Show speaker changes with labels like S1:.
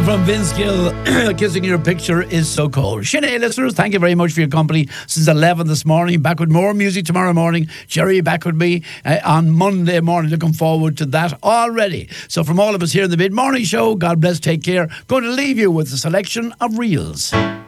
S1: song from Vince Gill, Kissing Your Picture Is So Cold. Sinead, listeners, thank you very much for your company since 11 this morning. Back with more music tomorrow morning. Jerry back with me on Monday morning. Looking forward to that already. So from all of us here in the Mid-Morning Show, God bless, take care. Going to leave you with a selection of reels.